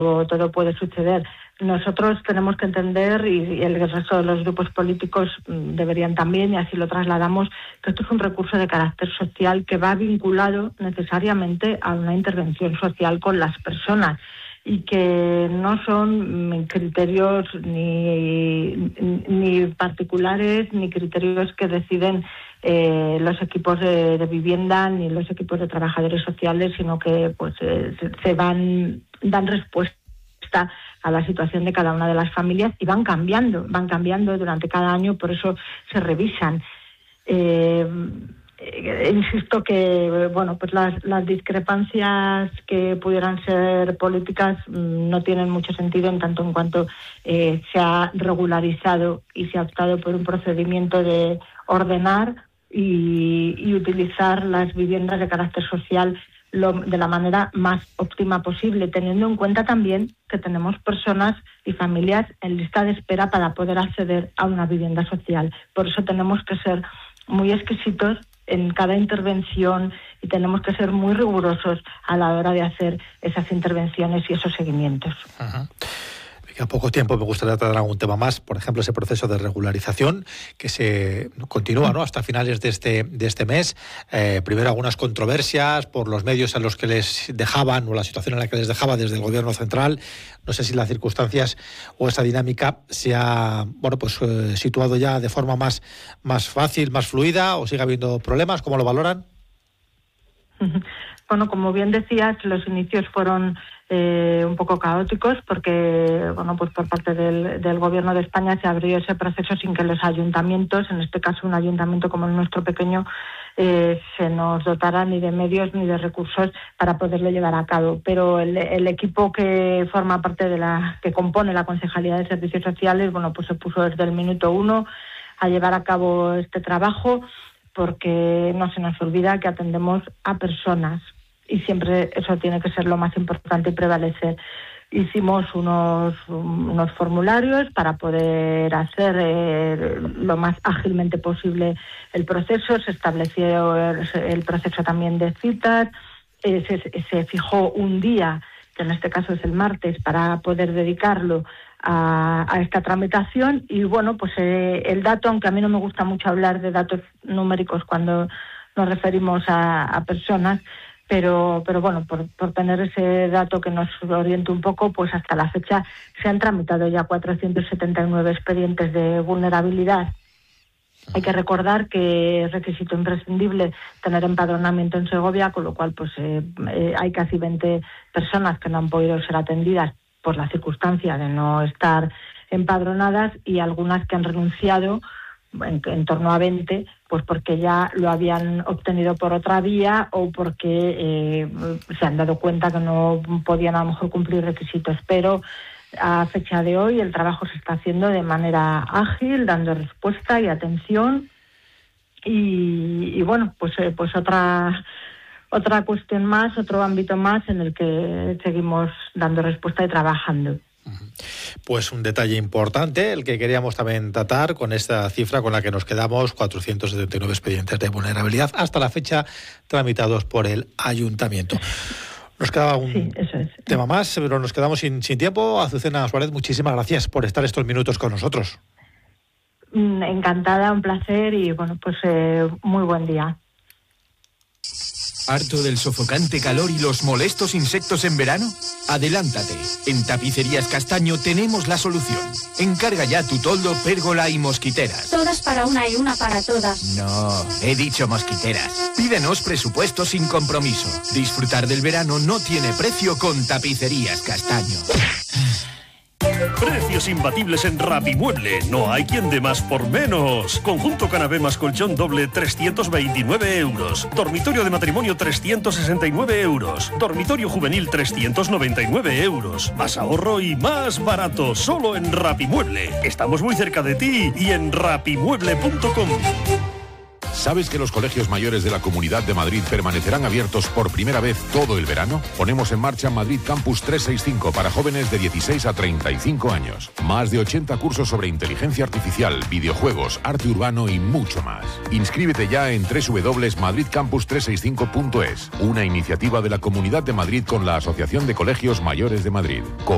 todo puede suceder. Nosotros tenemos que entender, y el resto de los grupos políticos deberían también, y así lo trasladamos, que esto es un recurso de carácter social que va vinculado necesariamente a una intervención social con las personas, y que no son criterios ni particulares, ni criterios que deciden los equipos de vivienda ni los equipos de trabajadores sociales, sino que pues dan respuesta a la situación de cada una de las familias, y van cambiando durante cada año, por eso se revisan. Insisto que pues las discrepancias que pudieran ser políticas no tienen mucho sentido en tanto en cuanto se ha regularizado y se ha optado por un procedimiento de ordenar y utilizar las viviendas de carácter social de la manera más óptima posible, teniendo en cuenta también que tenemos personas y familias en lista de espera para poder acceder a una vivienda social. Por eso tenemos que ser muy exquisitos en cada intervención y tenemos que ser muy rigurosos a la hora de hacer esas intervenciones y esos seguimientos. Ajá. A poco tiempo me gustaría tratar algún tema más, por ejemplo, ese proceso de regularización que se continúa, ¿no?, hasta finales de este mes. Primero algunas controversias por los medios en los que les dejaban, o la situación en la que les dejaba desde el gobierno central. No sé si las circunstancias o esa dinámica se ha situado ya de forma más fácil, más fluida, o sigue habiendo problemas. ¿Cómo lo valoran? Bueno, como bien decías, los inicios fueron un poco caóticos porque, pues por parte del Gobierno de España se abrió ese proceso sin que los ayuntamientos, en este caso un ayuntamiento como el nuestro pequeño, se nos dotara ni de medios ni de recursos para poderlo llevar a cabo. Pero el equipo que forma parte que compone la Concejalía de Servicios Sociales, pues se puso desde el minuto 1 a llevar a cabo este trabajo, porque no se nos olvida que atendemos a personas y siempre eso tiene que ser lo más importante y prevalecer. Hicimos unos formularios para poder hacer lo más ágilmente posible el proceso. Se estableció el proceso también de citas, se fijó un día, que en este caso es el martes, para poder dedicarlo a esta tramitación. Y pues el dato, aunque a mí no me gusta mucho hablar de datos numéricos cuando nos referimos a personas, pero por tener ese dato que nos oriente un poco, pues hasta la fecha se han tramitado ya 479 expedientes de vulnerabilidad. Hay que recordar que es requisito imprescindible tener empadronamiento en Segovia, con lo cual pues hay casi 20 personas que no han podido ser atendidas por la circunstancia de no estar empadronadas, y algunas que han renunciado, en torno a 20, pues porque ya lo habían obtenido por otra vía o porque se han dado cuenta que no podían a lo mejor cumplir requisitos. Pero a fecha de hoy el trabajo se está haciendo de manera ágil, dando respuesta y atención, y pues otra cuestión más, otro ámbito más en el que seguimos dando respuesta y trabajando. Pues un detalle importante, el que queríamos también tratar con esta cifra con la que nos quedamos, 479 expedientes de vulnerabilidad hasta la fecha tramitados por el ayuntamiento. Nos quedaba un tema más, pero nos quedamos sin tiempo. Azucena Suárez, muchísimas gracias por estar estos minutos con nosotros. Encantada, un placer y muy buen día. ¿Harto del sofocante calor y los molestos insectos en verano? Adelántate. En Tapicerías Castaño tenemos la solución. Encarga ya tu toldo, pérgola y mosquiteras. Todas para una y una para todas. No, he dicho mosquiteras. Pídenos presupuesto sin compromiso. Disfrutar del verano no tiene precio con Tapicerías Castaño. Precios imbatibles en Rapimueble. No hay quien dé más por menos. Conjunto canapé más colchón doble, 329 euros. Dormitorio de matrimonio, 369 euros. Dormitorio juvenil, 399 euros. Más ahorro y más barato. Solo en Rapimueble. Estamos muy cerca de ti y en rapimueble.com. ¿Sabes que los colegios mayores de la Comunidad de Madrid permanecerán abiertos por primera vez todo el verano? Ponemos en marcha Madrid Campus 365 para jóvenes de 16 a 35 años. Más de 80 cursos sobre inteligencia artificial, videojuegos, arte urbano y mucho más. Inscríbete ya en www.madridcampus365.es, una iniciativa de la Comunidad de Madrid con la Asociación de Colegios Mayores de Madrid.